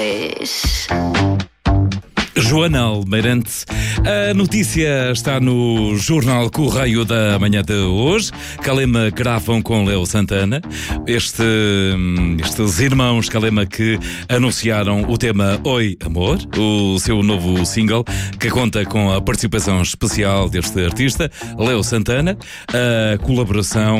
Joana Almeirante. A notícia está no Jornal Correio da Manhã de hoje. Calema gravam com Léo Santana. Estes irmãos Calema que anunciaram o tema Oi Amor, o seu novo single, que conta com a participação especial deste artista, Léo Santana. A colaboração